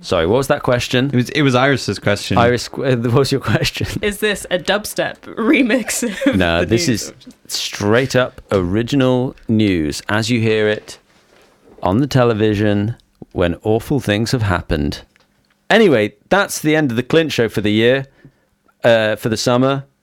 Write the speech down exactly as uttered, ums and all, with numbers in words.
Sorry, what was that question? It was it was Iris's question. Iris, uh, what was your question? Is this a dubstep remix? Of No, the this news? is straight up original news as you hear it on the television when awful things have happened. Anyway, that's the end of the Clint Show for the year, uh, for the summer.